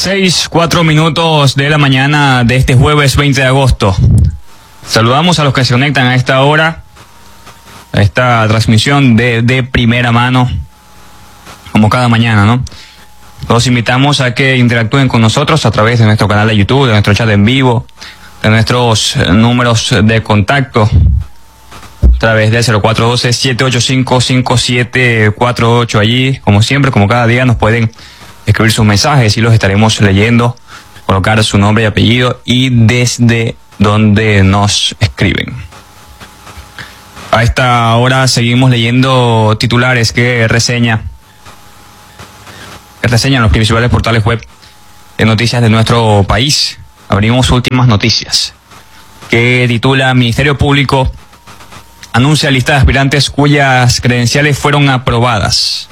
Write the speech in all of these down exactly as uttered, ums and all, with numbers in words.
Seis, cuatro minutos de la mañana de este jueves veinte de agosto. Saludamos a los que se conectan a esta hora, a esta transmisión de, de primera mano, como cada mañana, ¿no? Los invitamos a que interactúen con nosotros a través de nuestro canal de YouTube, de nuestro chat en vivo, de nuestros números de contacto, a través de cero cuatro uno dos, siete ocho cinco, cinco siete cuatro ocho. Allí, como siempre, como cada día, nos pueden escribir sus mensajes y los estaremos leyendo, colocar su nombre y apellido y desde donde nos escriben. A esta hora seguimos leyendo titulares que reseña que reseñan los principales portales web de noticias de nuestro país. Abrimos últimas noticias, que titula: Ministerio Público anuncia lista de aspirantes cuyas credenciales fueron aprobadas.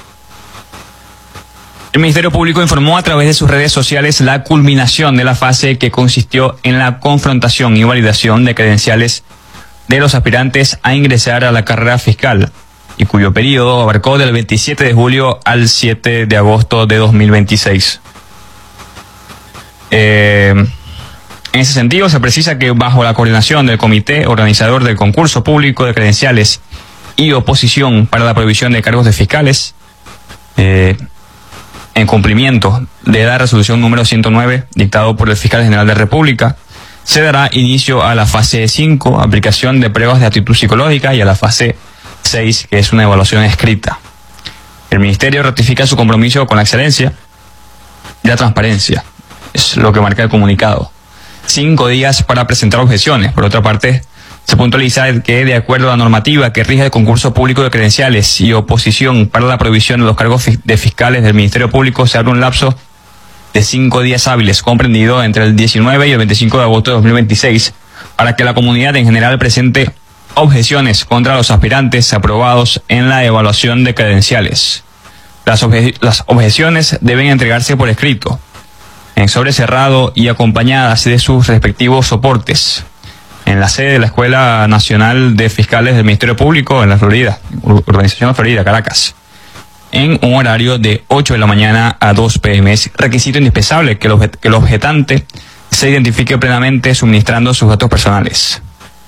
El Ministerio Público informó a través de sus redes sociales la culminación de la fase que consistió en la confrontación y validación de credenciales de los aspirantes a ingresar a la carrera fiscal, y cuyo periodo abarcó del veintisiete de julio al siete de agosto de dos mil veintiséis. Eh, en ese sentido, se precisa que bajo la coordinación del comité organizador del concurso público de credenciales y oposición para la prohibición de cargos de fiscales, eh, en cumplimiento de la resolución número ciento nueve dictado por el fiscal general de la República, se dará inicio a la fase cinco, aplicación de pruebas de aptitud psicológica, y a la fase seis, que es una evaluación escrita. El Ministerio ratifica su compromiso con la excelencia y la transparencia, es lo que marca el comunicado. Cinco días para presentar objeciones. Por otra parte, se puntualiza que, de acuerdo a la normativa que rige el concurso público de credenciales y oposición para la prohibición de los cargos de fiscales del Ministerio Público, se abre un lapso de cinco días hábiles, comprendido entre el diecinueve y el veinticinco de agosto de dos mil veintiséis, para que la comunidad en general presente objeciones contra los aspirantes aprobados en la evaluación de credenciales. Las, obje las objeciones deben entregarse por escrito, en sobre cerrado y acompañadas de sus respectivos soportes, en la sede de la Escuela Nacional de Fiscales del Ministerio Público en la Florida, Organización Florida, Caracas, en un horario de ocho de la mañana a dos pe eme. Es requisito indispensable que el, objet que el objetante se identifique plenamente suministrando sus datos personales.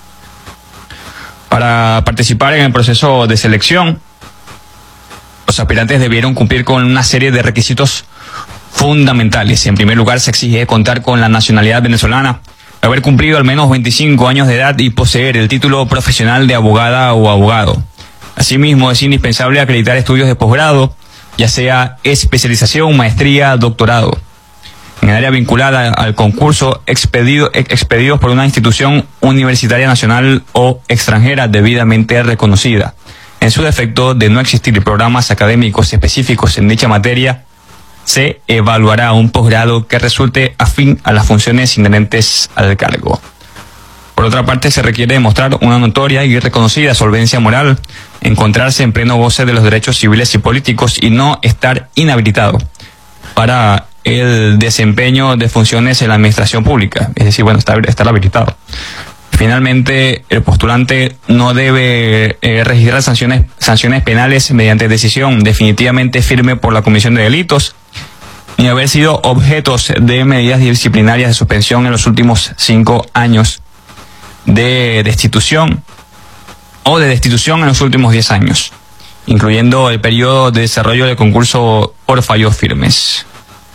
Para participar en el proceso de selección, los aspirantes debieron cumplir con una serie de requisitos fundamentales. En primer lugar, se exige contar con la nacionalidad venezolana, haber cumplido al menos veinticinco años de edad y poseer el título profesional de abogada o abogado. Asimismo, es indispensable acreditar estudios de posgrado, ya sea especialización, maestría, doctorado, en el área vinculada al concurso, expedido, expedidos por una institución universitaria nacional o extranjera debidamente reconocida. En su defecto, de no existir programas académicos específicos en dicha materia, se evaluará un posgrado que resulte afín a las funciones inherentes al cargo. Por otra parte, se requiere demostrar una notoria y reconocida solvencia moral, encontrarse en pleno goce de los derechos civiles y políticos y no estar inhabilitado para el desempeño de funciones en la administración pública, es decir, bueno, estar, estar habilitado. Finalmente, el postulante no debe eh, registrar sanciones, sanciones penales mediante decisión definitivamente firme por la comisión de delitos, ni haber sido objetos de medidas disciplinarias de suspensión en los últimos cinco años, de destitución o de destitución en los últimos diez años, incluyendo el periodo de desarrollo del concurso por fallos firmes.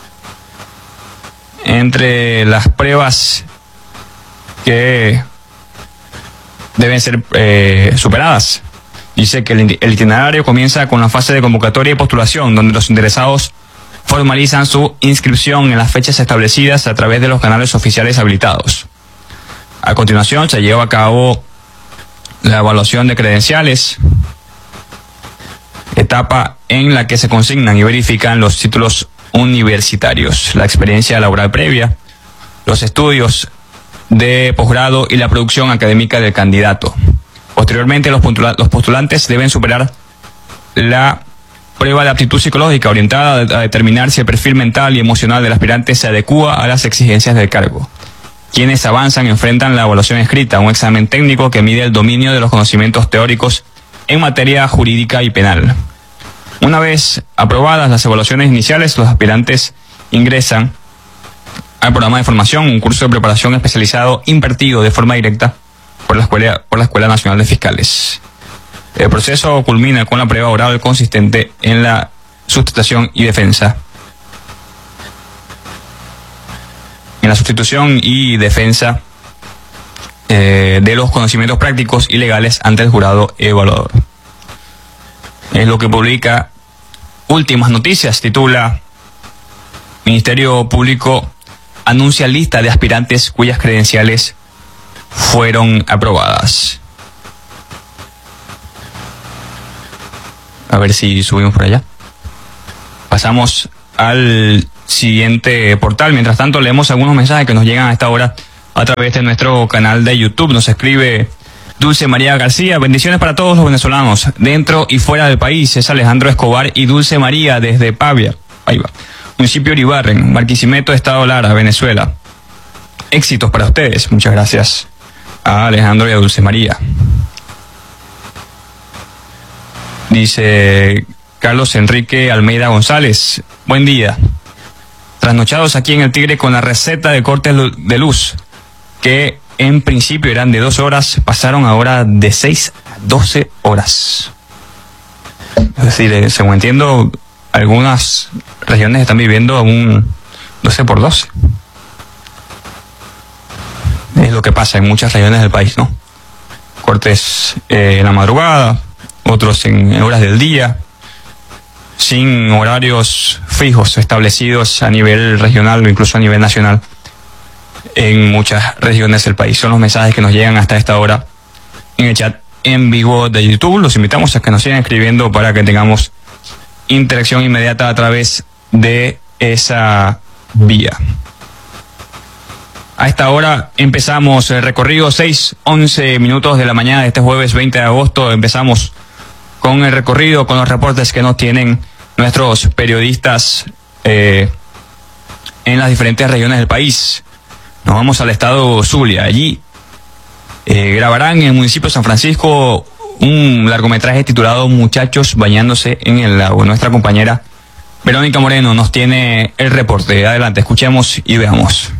Entre las pruebas que deben ser eh, superadas, dice que el, el itinerario comienza con la fase de convocatoria y postulación, donde los interesados formalizan su inscripción en las fechas establecidas a través de los canales oficiales habilitados. A continuación, se lleva a cabo la evaluación de credenciales, etapa en la que se consignan y verifican los títulos universitarios, la experiencia laboral previa, los estudios de posgrado y la producción académica del candidato. Posteriormente, los, los postulantes deben superar la prueba de aptitud psicológica orientada a determinar si el perfil mental y emocional del aspirante se adecúa a las exigencias del cargo. Quienes avanzan enfrentan la evaluación escrita, un examen técnico que mide el dominio de los conocimientos teóricos en materia jurídica y penal. Una vez aprobadas las evaluaciones iniciales, los aspirantes ingresan al programa de formación, un curso de preparación especializado impartido de forma directa por la Escuela, por la Escuela Nacional de Fiscales. El proceso culmina con la prueba oral consistente en la sustentación y defensa. En la sustitución y defensa eh, de los conocimientos prácticos y legales ante el jurado evaluador. Es lo que publica Últimas Noticias, titula: Ministerio Público anuncia lista de aspirantes cuyas credenciales fueron aprobadas. A ver si subimos por allá. Pasamos al siguiente portal. Mientras tanto, leemos algunos mensajes que nos llegan a esta hora a través de nuestro canal de YouTube. Nos escribe Dulce María García: bendiciones para todos los venezolanos dentro y fuera del país. Es Alejandro Escobar y Dulce María desde Pavia, ahí va, municipio Uribarren, Barquisimeto, Estado Lara, Venezuela. Éxitos para ustedes. Muchas gracias a Alejandro y a Dulce María. Dice Carlos Enrique Almeida González: buen día. Trasnochados aquí en el Tigre con la receta de cortes de luz, que en principio eran de dos horas, pasaron ahora de seis a doce horas. Es decir, según entiendo, algunas regiones están viviendo un doce por doce. Es lo que pasa en muchas regiones del país, ¿no? Cortes eh, en la madrugada, otros en, en horas del día, sin horarios fijos establecidos a nivel regional o incluso a nivel nacional en muchas regiones del país. Son los mensajes que nos llegan hasta esta hora en el chat en vivo de YouTube. Los invitamos a que nos sigan escribiendo para que tengamos interacción inmediata a través de esa vía. A esta hora empezamos el recorrido, seis once minutos de la mañana de este jueves veinte de agosto. Empezamos con el recorrido, con los reportes que nos tienen nuestros periodistas eh, en las diferentes regiones del país. Nos vamos al estado Zulia. Allí eh, grabarán en el municipio de San Francisco un largometraje titulado Muchachos bañándose en el lago. Nuestra compañera Verónica Moreno nos tiene el reporte. Adelante, escuchemos y veamos.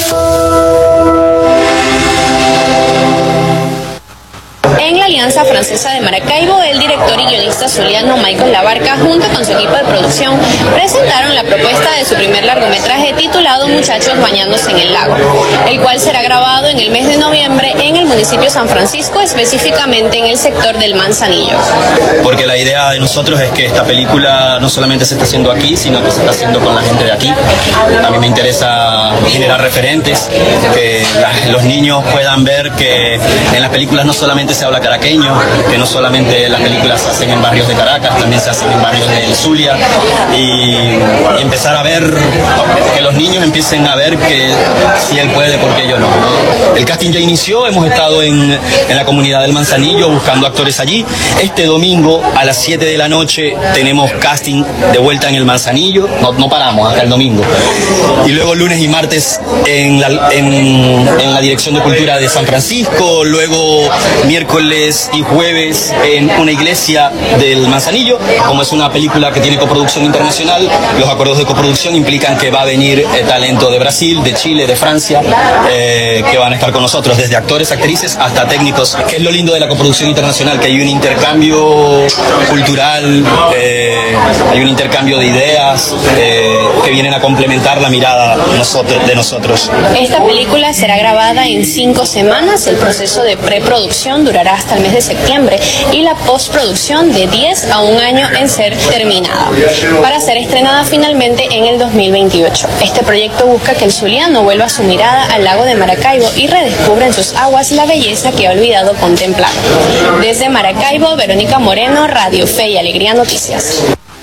En la Alianza Francesa de Maracaibo, el director y guionista zuliano Michael Labarca, junto con su equipo de producción, presentaron la propuesta de su primer largometraje titulado Muchachos bañándose en el lago, el cual será grabado en el mes de noviembre en el municipio de San Francisco, específicamente en el sector del Manzanillo. Porque la idea de nosotros es que esta película no solamente se está haciendo aquí, sino que se está haciendo con la gente de aquí. A mí me interesa generar referentes, que la, los niños puedan ver que en las películas no solamente se habla caraqueño, que no solamente las películas se hacen en barrios de Caracas, también se hacen en barrios de Zulia, y, y empezar a ver, que los niños empiecen a ver que si él puede, ¿por qué yo no? El casting ya inició, hemos estado en, en la comunidad del Manzanillo buscando actores allí. Este domingo a las siete de la noche tenemos casting de vuelta en el Manzanillo, no, no paramos hasta el domingo. Y luego lunes y martes en la, en, en la Dirección de Cultura de San Francisco, luego miércoles y jueves en una iglesia del Manzanillo. Como es una película que tiene coproducción internacional, los acuerdos de coproducción implican que va a venir eh, talento de Brasil, de Chile, de Francia, eh, que van a estar con nosotros, desde actores, actrices hasta técnicos, que es lo lindo de la coproducción internacional, que hay un intercambio cultural, eh, hay un intercambio de ideas eh, que vienen a complementar la mirada nosotros, de nosotros. Esta película será grabada en cinco semanas. El proceso de preproducción durará hasta el mes de septiembre y la postproducción de diez a un año en ser terminada, para ser estrenada finalmente en el dos mil veintiocho. Este proyecto busca que el zuliano vuelva su mirada al lago de Maracaibo y redescubra en sus aguas la belleza que ha olvidado contemplar. Desde Maracaibo, Verónica Moreno, Radio Fe y Alegría Noticias.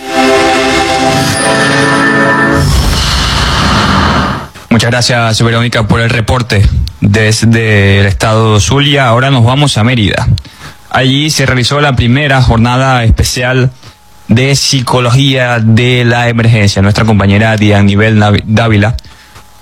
Muchas gracias, Verónica, por el reporte desde el estado Zulia. Ahora nos vamos a Mérida. Allí se realizó la primera jornada especial de psicología de la emergencia. Nuestra compañera Dianibel Dávila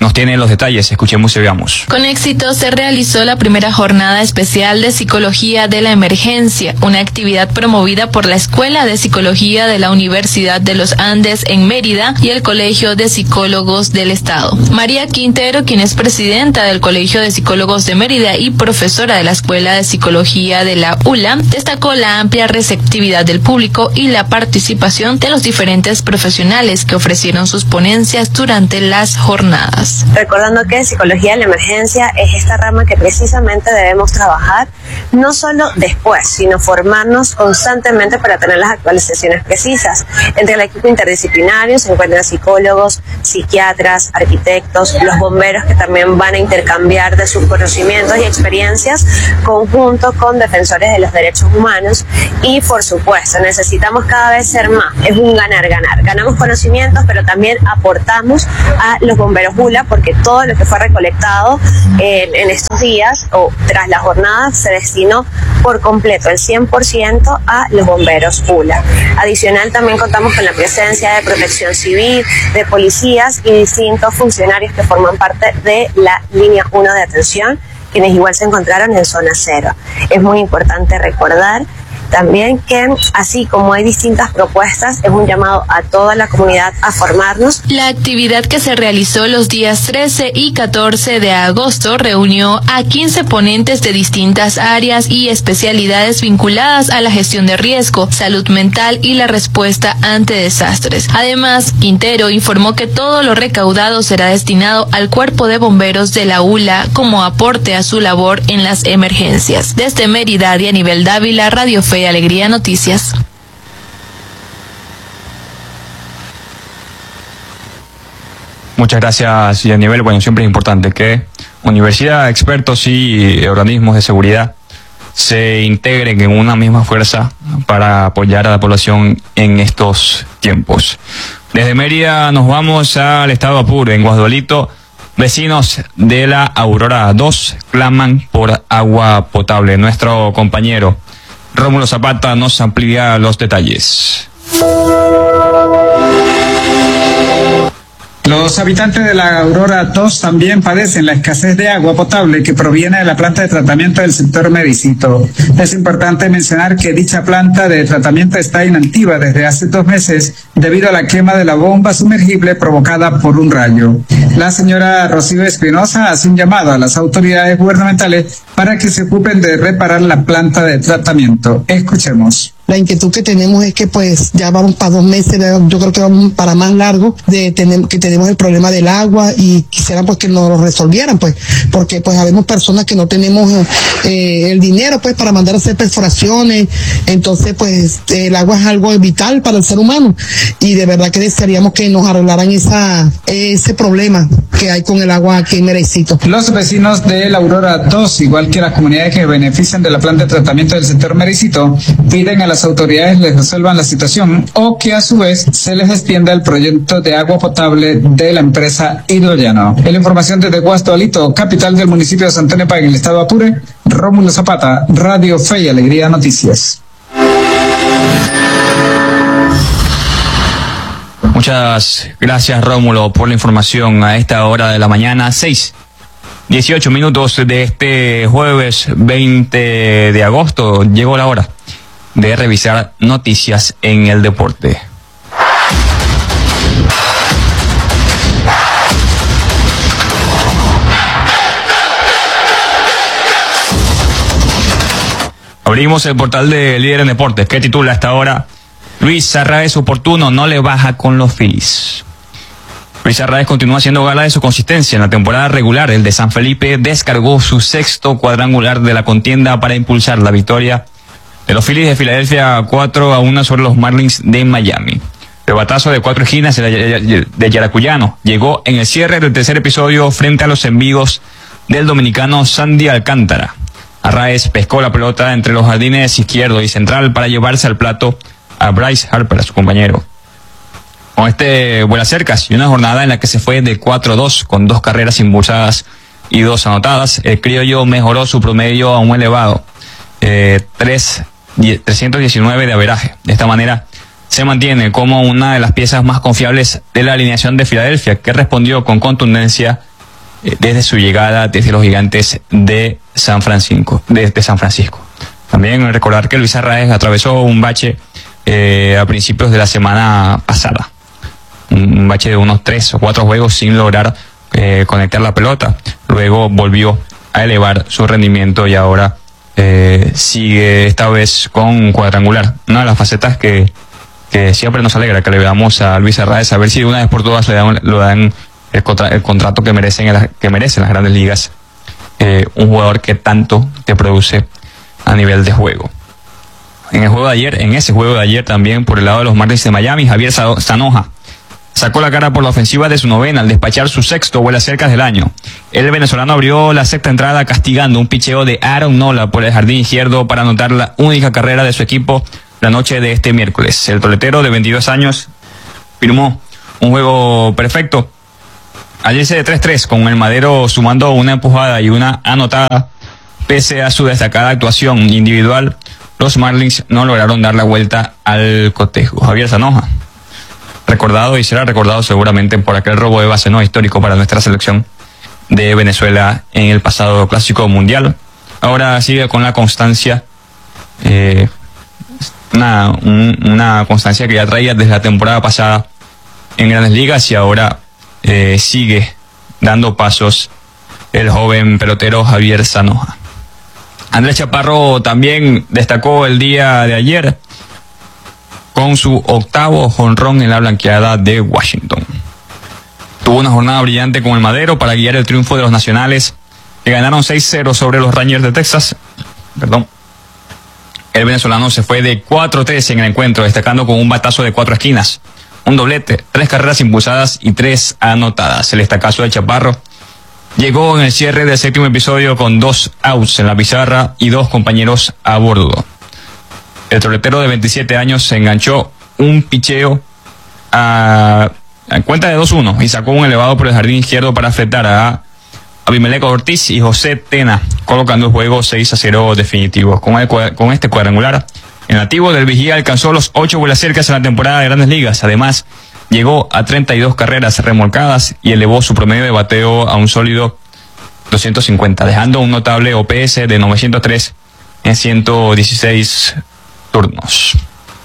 nos tiene los detalles. Escuchemos y veamos. Con éxito se realizó la primera jornada especial de Psicología de la Emergencia, una actividad promovida por la Escuela de Psicología de la Universidad de los Andes en Mérida y el Colegio de Psicólogos del Estado. María Quintero, quien es presidenta del Colegio de Psicólogos de Mérida y profesora de la Escuela de Psicología de la U L A, destacó la amplia receptividad del público y la participación de los diferentes profesionales que ofrecieron sus ponencias durante las jornadas. Recordando que Psicología de la Emergencia es esta rama que precisamente debemos trabajar, no solo después, sino formarnos constantemente para tener las actualizaciones precisas. Entre el equipo interdisciplinario se encuentran psicólogos, psiquiatras, arquitectos, los bomberos que también van a intercambiar de sus conocimientos y experiencias, conjunto con defensores de los derechos humanos y, por supuesto, necesitamos cada vez ser más. Es un ganar-ganar. Ganamos conocimientos, pero también aportamos a los bomberos U L A, porque todo lo que fue recolectado eh, en estos días o tras la jornada se destinó por completo, el cien por ciento, a los bomberos U L A. Adicional, también contamos con la presencia de Protección Civil, de policías y distintos funcionarios que forman parte de la línea uno de atención, quienes igual se encontraron en zona cero. Es muy importante recordar también que, así como hay distintas propuestas, es un llamado a toda la comunidad a formarnos. La actividad que se realizó los días trece y catorce de agosto reunió a quince ponentes de distintas áreas y especialidades vinculadas a la gestión de riesgo, salud mental y la respuesta ante desastres. Además, Quintero informó que todo lo recaudado será destinado al Cuerpo de Bomberos de la U L A como aporte a su labor en las emergencias. Desde Mérida, Dianibel Dávila, Radio Fe y Alegría Noticias. Muchas gracias, Yanivel. Bueno, siempre es importante que universidad, expertos y organismos de seguridad se integren en una misma fuerza para apoyar a la población en estos tiempos. Desde Mérida nos vamos al estado Apure, en Guasdualito. Vecinos de la Aurora dos claman por agua potable. Nuestro compañero Rómulo Zapata nos amplía los detalles. Los habitantes de la Aurora dos también padecen la escasez de agua potable que proviene de la planta de tratamiento del sector Mericito. Es importante mencionar que dicha planta de tratamiento está inactiva desde hace dos meses debido a la quema de la bomba sumergible provocada por un rayo. La señora Rocío Espinosa hace un llamado a las autoridades gubernamentales para que se ocupen de reparar la planta de tratamiento. Escuchemos. La inquietud que tenemos es que pues ya vamos para dos meses, yo creo que vamos para más largo, de tener, que tenemos el problema del agua y quisiera pues que nos lo resolvieran, pues, porque pues habemos personas que no tenemos eh, el dinero pues para mandar a hacer perforaciones, entonces pues el agua es algo vital para el ser humano y de verdad que desearíamos que nos arreglaran esa ese problema que hay con el agua aquí en Mericito. Los vecinos de la Aurora dos, igual que las comunidades que benefician de la planta de tratamiento del sector Mericito, piden a las autoridades les resuelvan la situación o que a su vez se les extienda el proyecto de agua potable de la empresa Hidrollano. En la información desde Guasdualito, capital del municipio de Santa Ana, en el estado Apure, Rómulo Zapata, Radio Fe y Alegría Noticias. Muchas gracias, Rómulo, por la información a esta hora de la mañana. seis, dieciocho minutos de este jueves veinte de agosto. Llegó la hora de revisar noticias en el deporte. Abrimos el portal de Líder en Deportes, que titula hasta ahora: Luis Arraez oportuno, no le baja con los Phillies. Luis Arraez continúa haciendo gala de su consistencia. En la temporada regular, el de San Felipe descargó su sexto cuadrangular de la contienda para impulsar la victoria de los Phillies de Filadelfia cuatro a uno sobre los Marlins de Miami. El batazo de cuatro esquinas de Yaracuyano llegó en el cierre del tercer episodio frente a los envíos del dominicano Sandy Alcántara. Arraez pescó la pelota entre los jardines izquierdo y central para llevarse al plato a Bryce Harper, a su compañero. Con este vuela cercas y una jornada en la que se fue de cuatro a dos con dos carreras impulsadas y dos anotadas, el criollo mejoró su promedio a un elevado eh, trescientos diecinueve de averaje. De esta manera se mantiene como una de las piezas más confiables de la alineación de Filadelfia, que respondió con contundencia eh, desde su llegada desde los Gigantes de San Francisco. De, de San Francisco. También recordar que Luis Arraez atravesó un bache eh, a principios de la semana pasada. Un bache de unos tres o cuatro juegos sin lograr eh, conectar la pelota. Luego volvió a elevar su rendimiento y ahora eh, sigue esta vez con cuadrangular. Una de las facetas que, que siempre nos alegra que le veamos a Luis Arraez, a ver si de una vez por todas le dan, le dan el, contra, el contrato que merecen, en la, que merecen las grandes ligas. Eh, un jugador que tanto te produce a nivel de juego. En el juego de ayer, en ese juego de ayer también por el lado de los Marlins de Miami, Javier Zanoja sacó la cara por la ofensiva de su novena al despachar su sexto vuela cerca del año. El venezolano abrió la sexta entrada castigando un picheo de Aaron Nola por el jardín izquierdo para anotar la única carrera de su equipo la noche de este miércoles. El toletero de veintidós años firmó un juego perfecto al irse de tres tres con el Madero sumando una empujada y una anotada. Pese a su destacada actuación individual, los Marlins no lograron dar la vuelta al cotejo. Javier Zanoja, recordado y será recordado seguramente por aquel robo de base no histórico para nuestra selección de Venezuela en el pasado Clásico Mundial. Ahora sigue con la constancia, eh, una, un, una constancia que ya traía desde la temporada pasada en Grandes Ligas y ahora eh, sigue dando pasos el joven pelotero Javier Zanoja. Andrés Chaparro también destacó el día de ayer con su octavo jonrón en la blanqueada de Washington. Tuvo una jornada brillante con el Madero para guiar el triunfo de los nacionales que ganaron seis cero sobre los Rangers de Texas. Perdón. El venezolano se fue de cuatro tres en el encuentro, destacando con un batazo de cuatro esquinas, un doblete, tres carreras impulsadas y tres anotadas. El estacazo de Chaparro llegó en el cierre del séptimo episodio con dos outs en la pizarra y dos compañeros a bordo. El troletero de veintisiete años se enganchó un picheo a, a cuenta de dos uno y sacó un elevado por el jardín izquierdo para enfrentar a Abimelec Ortiz y José Tena, colocando el juego seis a cero definitivo. Con, el, con este cuadrangular, el nativo del Vigía alcanzó los ocho vuelas cercas en la temporada de Grandes Ligas. Además, llegó a treinta y dos carreras remolcadas y elevó su promedio de bateo a un sólido doscientos cincuenta, dejando un notable O P S de novecientos tres en ciento dieciséis turnos.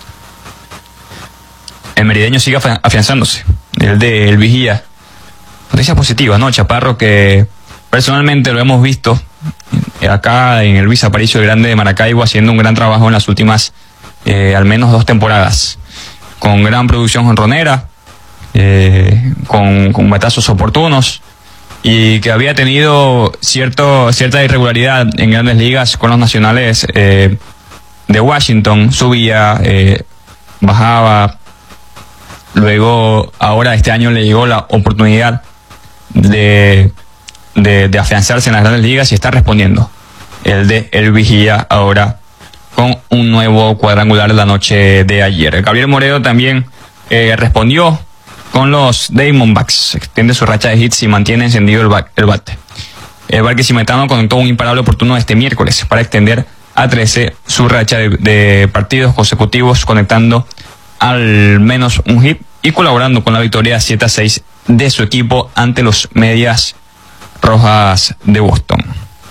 El merideño sigue afianzándose, el de El Vigía. Noticias positivas, ¿no? Chaparro, que personalmente lo hemos visto acá en el Luis Aparicio Grande de Maracaibo haciendo un gran trabajo en las últimas eh, al menos dos temporadas, con gran producción jonronera, eh, con, con batazos oportunos, y que había tenido cierto, cierta irregularidad en Grandes Ligas con los nacionales eh, de Washington. Subía, eh, bajaba, luego ahora este año le llegó la oportunidad de, de, de afianzarse en las Grandes Ligas y está respondiendo. El de El Vigía ahora con un nuevo cuadrangular la noche de ayer. Gabriel Moreno también eh, respondió con los Diamondbacks, extiende su racha de hits y mantiene encendido el, ba- el bate. El barquisimetano conectó un imparable oportuno este miércoles para extender a trece su racha de, de partidos consecutivos, conectando al menos un hit y colaborando con la victoria siete a seis de su equipo ante los Medias Rojas de Boston.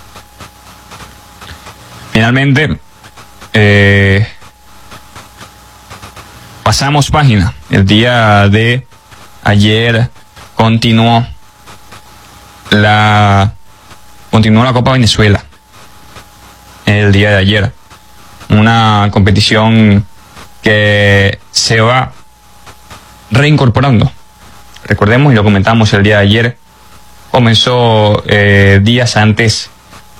Finalmente, eh, pasamos página. El día de ayer continuó la continuó la Copa Venezuela. El día de ayer, una competición que se va reincorporando. Recordemos, y lo comentamos el día de ayer, comenzó eh, días antes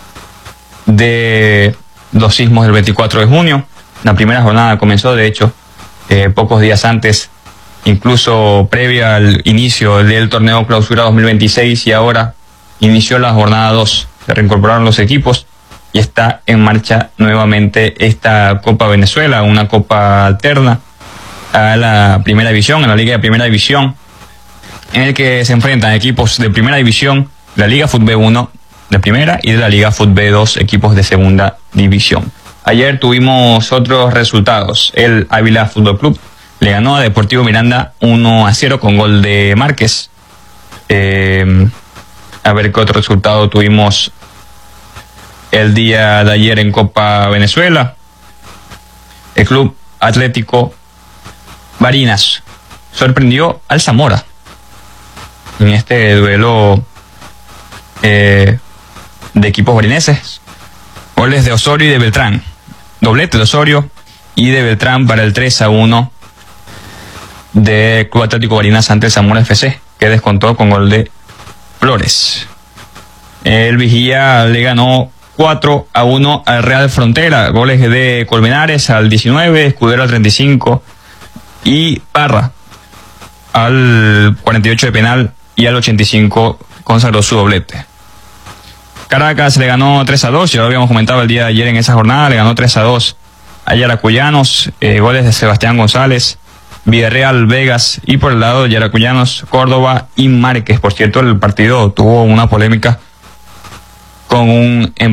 de los sismos del veinticuatro de junio. La primera jornada comenzó, de hecho, eh, pocos días antes, incluso previa al inicio del torneo Clausura dos mil veintiséis, y ahora inició la jornada dos. Se reincorporaron los equipos y está en marcha nuevamente esta Copa Venezuela, una copa alterna a la primera división, a la Liga de Primera División, en el que se enfrentan equipos de Primera División, la Liga Fut B uno de Primera y de la Liga Fut B dos, equipos de Segunda División. Ayer tuvimos otros resultados. El Ávila Fútbol Club le ganó a Deportivo Miranda uno a cero con gol de Márquez. Eh, A ver qué otro resultado tuvimos el día de ayer en Copa Venezuela. El Club Atlético Barinas sorprendió al Zamora en este duelo eh, de equipos barineses. Goles de Osorio y de Beltrán. Doblete de Osorio y de Beltrán para el tres a uno de Club Atlético Barinas ante el Zamora F C, que descontó con gol de Flores. El Vigía le ganó cuatro a uno al Real Frontera. Goles de Colmenares al diecinueve, Escudero al treinta y cinco y Parra al cuarenta y ocho de penal y al ochenta y cinco consagró su doblete. Caracas le ganó tres a dos, ya lo habíamos comentado el día de ayer en esa jornada, le ganó tres a dos a Yaracuyanos, eh, goles de Sebastián González, Villarreal, Vegas, y por el lado de Yaracuyanos, Córdoba y Márquez. Por cierto, el partido tuvo una polémica con un